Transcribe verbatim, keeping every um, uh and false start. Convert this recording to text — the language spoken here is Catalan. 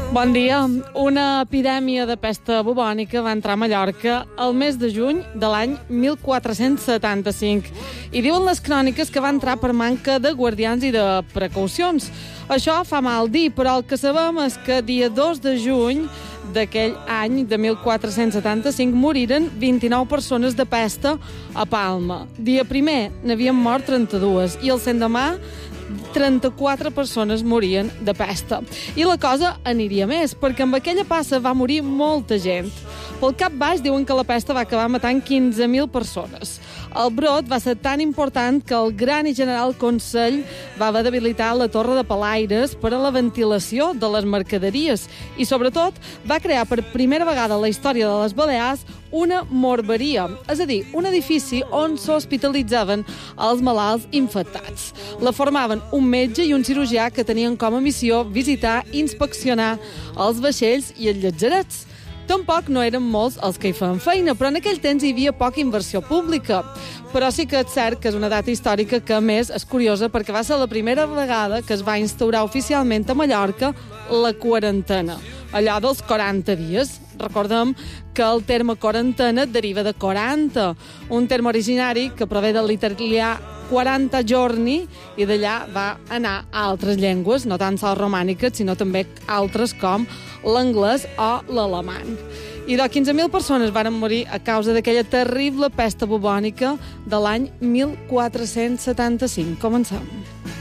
Bon dia. Una epidèmia de pesta bubònica va entrar a Mallorca el mes de juny de l'any mil quatre-cents setanta-cinc. I diuen les cròniques que va entrar per manca de guardians i de precaucions. Això fa mal dir, però el que sabem és que dia dos de juny d'aquell any de mil quatre-cents setanta-cinc moriren vint-i-nou persones de pesta a Palma. Dia primer n'havien mort trenta-dues i el l'endemà trenta-quatre persones morien de pesta. I la cosa aniria més, perquè amb aquella passa va morir molta gent. Pel cap baix diuen que la pesta va acabar matant quinze mil persones. El brot va ser tan important que el Gran i General Consell va haver d'habilitar la Torre de Palaires per a la ventilació de les mercaderies i, sobretot, va crear per primera vegada a la història de les Balears una morberia, és a dir, un edifici on s'hospitalitzaven els malalts infectats. La formaven un metge i un cirurgià que tenien com a missió visitar i inspeccionar els vaixells i els llatzerets. Tampoc no eren molts els que hi feien feina, però en aquell temps hi havia poca inversió pública. Però sí que és cert que és una data històrica que, a més, és curiosa perquè va ser la primera vegada que es va instaurar oficialment a Mallorca la quarantena, allò dels quaranta dies. Recordem que el terme quarantena deriva de quaranta, un terme originari que prové de l'italià quaranta giorni i d'allà va anar a altres llengües, no tan sols romàniques, sinó també altres com l'anglès o l'alemany. I de quinze mil persones van morir a causa d'aquella terrible pesta bubònica de l'any mil quatre-cents setanta-cinc. Comencem.